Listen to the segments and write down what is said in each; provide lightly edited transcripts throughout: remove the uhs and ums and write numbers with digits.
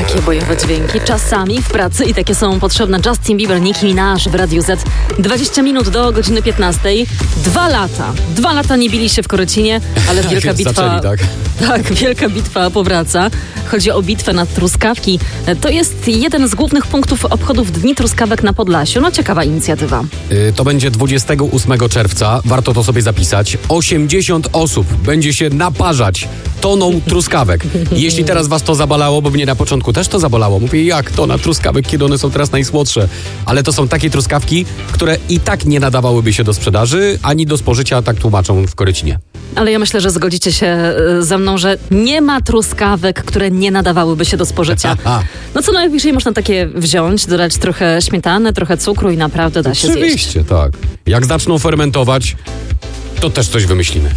Takie bojowe dźwięki czasami w pracy i takie są potrzebne. Justin Bieber, Nicki Minaj w Radiu Z. 20 minut do godziny 15. 2 lata nie bili się w Korycinie, ale wielka bitwa... Zaczęli, tak? Tak, wielka bitwa powraca. Chodzi o bitwę na truskawki. To jest jeden z głównych punktów obchodów Dni Truskawek na Podlasiu. No ciekawa inicjatywa. To będzie 28 czerwca. Warto to sobie zapisać. 80 osób będzie się naparzać toną truskawek. Jeśli teraz was to zabolało, bo mnie na początku też to zabolało. Mówię, jak tona truskawek, kiedy one są teraz najsłodsze. Ale to są takie truskawki, które i tak nie nadawałyby się do sprzedaży, ani do spożycia, tak tłumaczą w Korycinie. Ale ja myślę, że zgodzicie się ze mną, że nie ma truskawek, które nie nadawałyby się do spożycia. No co najwyżej można takie wziąć, dodać trochę śmietany, trochę cukru i naprawdę da się zjeść. Oczywiście, tak. Jak zaczną fermentować, to też coś wymyślimy.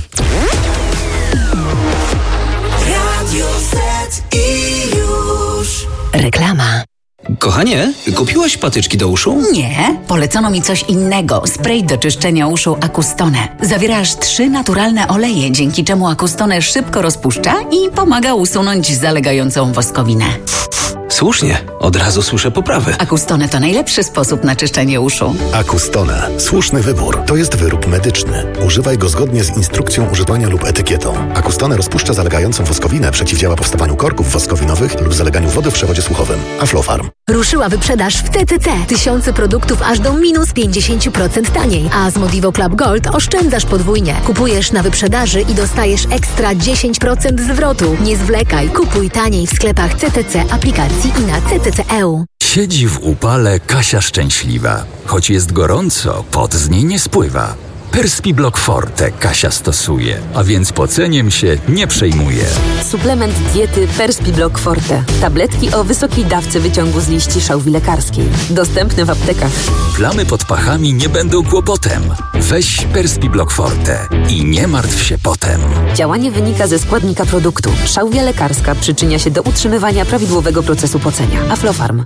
Radio Z i już. Reklama. Kochanie, kupiłaś patyczki do uszu? Nie, polecono mi coś innego. Spray do czyszczenia uszu Acustone. Zawiera aż 3 naturalne oleje, dzięki czemu Acustone szybko rozpuszcza i pomaga usunąć zalegającą woskowinę. Słusznie, od razu słyszę poprawę. Acustone to najlepszy sposób na czyszczenie uszu. Acustone. Słuszny wybór. To jest wyrób medyczny. Używaj go zgodnie z instrukcją używania lub etykietą. Acustone rozpuszcza zalegającą woskowinę, przeciwdziała powstawaniu korków woskowinowych lub zaleganiu wody w przewodzie słuchowym. Aflofarm. Ruszyła wyprzedaż w TTC. Tysiące produktów aż do minus 50% taniej. A z Modivo Club Gold oszczędzasz podwójnie. Kupujesz na wyprzedaży i dostajesz ekstra 10% zwrotu. Nie zwlekaj. Kupuj taniej w sklepach CTC, aplikacji i na CTC.eu. Siedzi w upale Kasia szczęśliwa. Choć jest gorąco, pot z niej nie spływa. Perspiblock Forte Kasia stosuje, a więc poceniem się nie przejmuje. Suplement diety Perspiblock Forte. Tabletki o wysokiej dawce wyciągu z liści szałwi lekarskiej. Dostępne w aptekach. Plamy pod pachami nie będą kłopotem. Weź Perspiblock Forte i nie martw się potem. Działanie wynika ze składnika produktu. Szałwia lekarska przyczynia się do utrzymywania prawidłowego procesu pocenia. Aflofarm.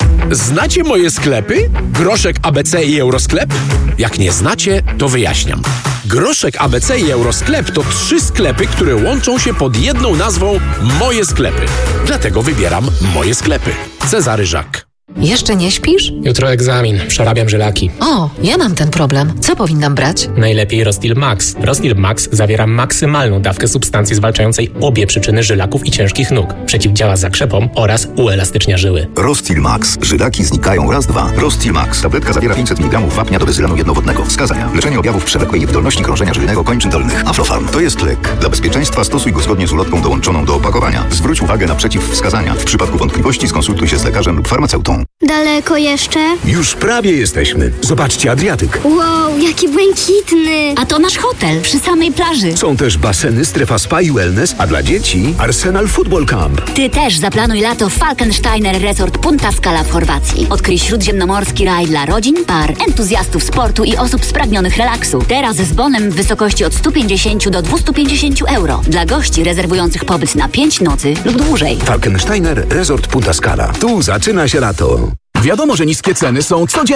Znacie moje sklepy? Groszek ABC i Eurosklep? Jak nie znacie, to wyjaśniam. Groszek ABC i Eurosklep to 3 sklepy, które łączą się pod jedną nazwą Moje Sklepy. Dlatego wybieram Moje Sklepy. Cezary Żak. Jeszcze nie śpisz? Jutro egzamin. Przerabiam żylaki. O, ja mam ten problem. Co powinnam brać? Najlepiej Rostil Max. Rostil Max zawiera maksymalną dawkę substancji zwalczającej obie przyczyny żylaków i ciężkich nóg. Przeciwdziała zakrzepom oraz uelastycznia żyły. Rostil Max. Żylaki znikają raz, dwa. Rostil Max. Tabletka zawiera 500 mg wapnia do bezylanu jednowodnego. Wskazania. Leczenie objawów przewlekłej niewydolności krążenia żylnego kończyn dolnych. Aflofarm. To jest lek. Dla bezpieczeństwa stosuj go zgodnie z ulotką dołączoną do opakowania. Zwróć uwagę na przeciwwskazania. W przypadku wątpliwości skonsultuj się z lekarzem lub farmaceutą. Daleko jeszcze? Już prawie jesteśmy. Zobaczcie Adriatyk. Wow, jaki błękitny. A to nasz hotel przy samej plaży. Są też baseny, strefa spa i wellness, a dla dzieci Arsenal Football Camp. Ty też zaplanuj lato w Falkensteiner Resort Punta Scala w Chorwacji. Odkryj śródziemnomorski raj dla rodzin, par, entuzjastów sportu i osób spragnionych relaksu. Teraz z bonem w wysokości od 150 do 250 euro. Dla gości rezerwujących pobyt na 5 nocy lub dłużej. Falkensteiner Resort Punta Scala. Tu zaczyna się lato. Wiadomo, że niskie ceny są codziennie.